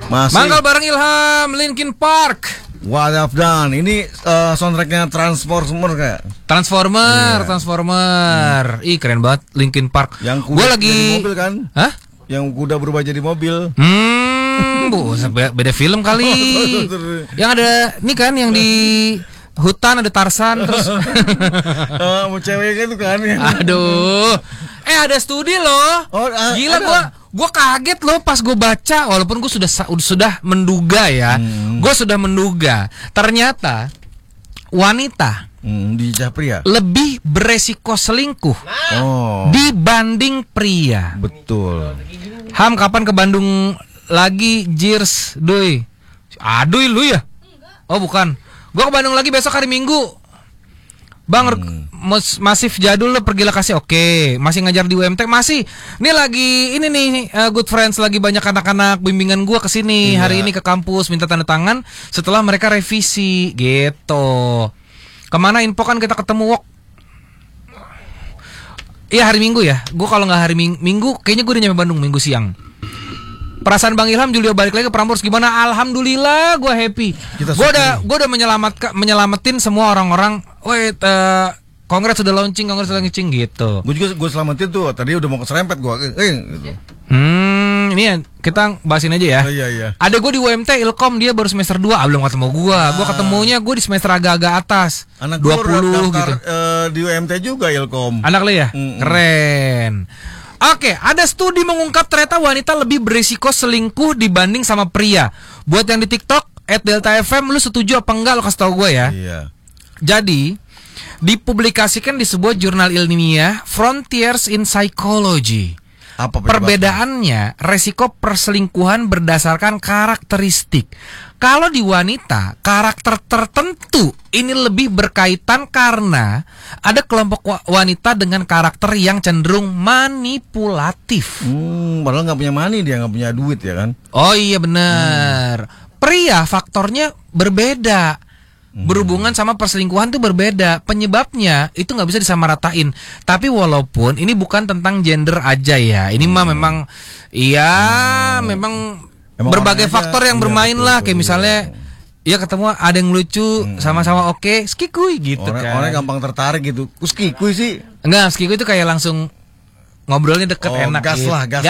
Masih. Manggal bareng Ilham, Linkin Park. What I've Done. Ini soundtracknya Transformer kayak. Transformer. Ih keren banget Linkin Park. Yang Gue kuda lagi jadi mobil kan? Hah? Yang kuda berubah jadi mobil. Beda film kali. Yang ada ini kan yang di hutan ada Tarzan terus. Mau ceweknya itu kan. Aduh. Ada studi loh. Gila gue kaget loh pas gue baca, walaupun gue sudah menduga ya. Gue sudah menduga. Ternyata wanita di pria lebih beresiko selingkuh dibanding pria. Betul. Ham kapan ke Bandung lagi Jirs doi? Aduh lu ya? Oh bukan. Gue ke Bandung lagi besok hari Minggu. Bang Masif Jadul lo pergi lokasi. Oke. Masih ngajar di UMT masih. Ini lagi ini nih Good Friends lagi banyak anak-anak bimbingan gue kesini hari ini ke kampus minta tanda tangan setelah mereka revisi gitu. Kemana info kan kita ketemu Wok? Iya hari Minggu ya. Gue kalau nggak hari Minggu kayaknya gue udah nyampe Bandung Minggu siang. Perasaan Bang Ilham Julio balik lagi ke Prambors gimana? Alhamdulillah gue happy. Gue udah menyelamatin semua orang-orang. Congrats sudah launching gitu. Gue selamatin tuh. Tadi udah mau keserempet gue. Gitu. Ini ya, kita bahasin aja ya. Iya. Ada gue di UMT Ilkom dia baru semester 2. Belum ketemu gue. Gue ketemunya gue di semester agak-agak atas. Anak 20 gitu. Di UMT juga Ilkom. Anak lo ya? Keren. Oke, ada studi mengungkap ternyata wanita lebih berisiko selingkuh dibanding sama pria. Buat yang di TikTok @deltafm, lu setuju apa enggak? Lu kasih tau gue ya. Iya. Jadi dipublikasikan di sebuah jurnal ilmiah Frontiers in Psychology. Apa perbedaannya? Resiko perselingkuhan berdasarkan karakteristik. Kalau di wanita, karakter tertentu ini lebih berkaitan karena ada kelompok wanita dengan karakter yang cenderung manipulatif. Padahal nggak punya money, dia nggak punya duit ya kan? Oh iya benar. Pria faktornya berbeda. Berhubungan sama perselingkuhan tuh berbeda. Penyebabnya itu nggak bisa disamaratain. Tapi walaupun ini bukan tentang gender aja ya. Ini mah memang memang berbagai faktor yang bermain lah. Kayak misalnya ya ketemu ada yang lucu sama-sama oke, skikuy gitu kan. Orang gampang tertarik gitu. Skikuy sih. Enggak, skikuy itu kayak langsung ngobrolnya deket enak gitu.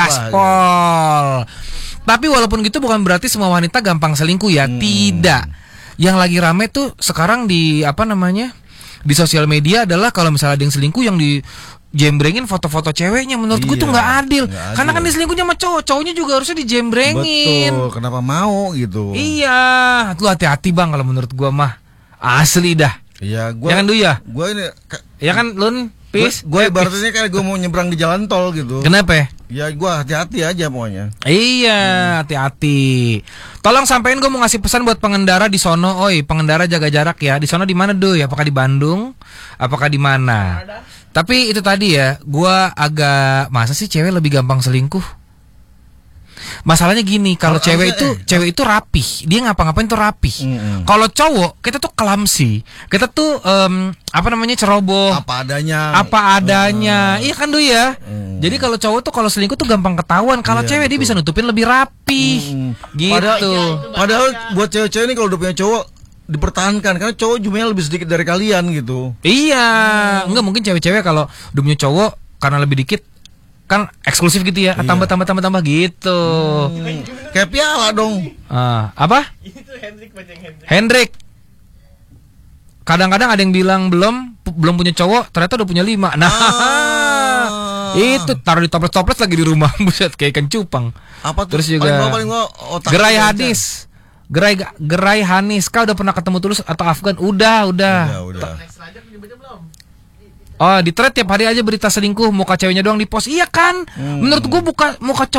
Gaspol. Tapi walaupun gitu bukan berarti semua wanita gampang selingkuh ya. Tidak. Yang lagi rame tuh sekarang di di sosial media adalah kalau misalnya ada yang selingkuh yang di jembrengin foto-foto ceweknya. Menurut gue tuh nggak adil. Karena kan diselingkuhnya sama cowoknya juga harusnya dijembrengin. Betul, kenapa mau gitu? Iya, lu hati-hati bang kalau menurut gue mah asli dah. Iya, gue. Jangan dulu ya. Gue ini. Ya kan, Lun. Gue ibaratnya kayak gue mau nyebrang di jalan tol gitu. Kenapa? Ya gue hati-hati aja pokoknya. Iya, hati-hati. Tolong sampein gue mau ngasih pesan buat pengendara di sono. Oi, pengendara jaga jarak ya. Di sono di mana Duy? Apakah di Bandung? Apakah di mana? Tapi itu tadi ya, gue agak masa sih cewek lebih gampang selingkuh? Masalahnya gini, kalau cewek itu rapih, dia ngapa-ngapain tuh rapih. Kalau cowok kita tuh clumsy, kita tuh ceroboh. Apa adanya. Iya kan Duy ya. Jadi kalau cowok tuh kalau selingkuh tuh gampang ketahuan. Kalau cewek dia bisa nutupin lebih rapi. Gitu. Padahal buat cewek-cewek ini kalau udah punya cowok dipertahankan karena cowok jumlahnya lebih sedikit dari kalian gitu. Iya, enggak mungkin cewek-cewek kalau udah punya cowok karena lebih dikit kan eksklusif gitu ya, tambah gitu. Kayak piala dong. Apa? Itu Hendrik. Kadang-kadang ada yang bilang belum punya cowok, ternyata udah punya 5. Nah, itu taruh di toples lagi di rumah, buset kayak ikan cupang. Apa tuh? Terus juga Gerai Hadis. Gerai Hanis, kau udah pernah ketemu Tulus atau Afgan? Udah. Oh, di thread tiap hari aja berita selingkuh, muka ceweknya doang di post. Iya kan? Menurut gua muka cowok